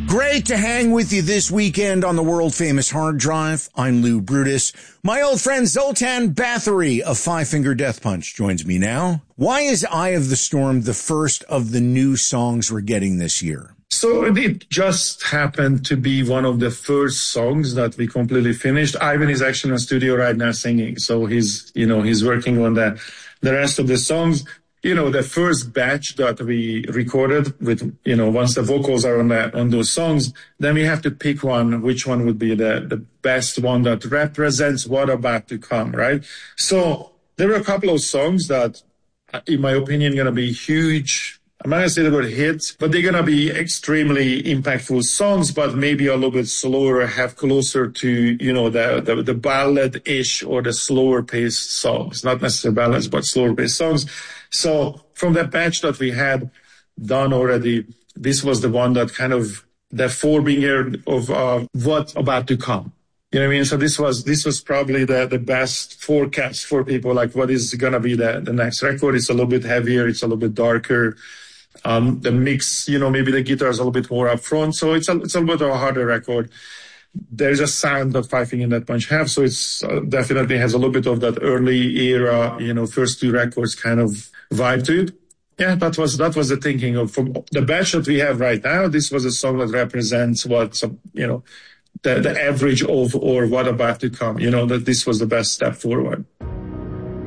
Great to hang with you this weekend on the world-famous Hard Drive. I'm Lou Brutus. My old friend Zoltan Bathory of Five Finger Death Punch joins me now. Why is Eye of the Storm the first of the new songs we're getting this year? So it just happened to be one of the first songs that we completely finished. Ivan is actually in the studio right now singing. So he's working on the rest of the songs. The first batch that we recorded with, once the vocals are on those songs, then we have to pick which one would be the best one that represents what about to come, right? So there were a couple of songs that, in my opinion, going to be huge. I'm not going to say the word hits, but they're going to be extremely impactful songs, but maybe a little bit slower, have closer to, the ballad-ish or the slower-paced songs. Not necessarily ballads, but slower-paced songs. So from that batch that we had done already, this was the one that kind of the forebringer of what's about to come. You know what I mean? So this was probably the best forecast for people, like what is going to be the next record. It's a little bit heavier. It's a little bit darker. The mix, maybe the guitar is a little bit more up front. So it's a little bit of a harder record. There's a sound that Five Finger Death Punch have. So it's definitely has a little bit of that early era, first two records kind of vibe to it. Yeah, that was the thinking of from the batch that we have right now. This was a song that represents what, the average of or what about to come, that this was the best step forward.